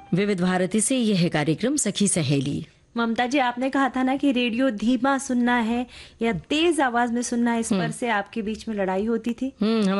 विविध भारती से यह है कार्यक्रम सखी सहेली। ममता जी, आपने कहा था ना कि रेडियो धीमा सुनना है या तेज आवाज में सुनना है, इस पर से आपके बीच में लड़ाई होती थी।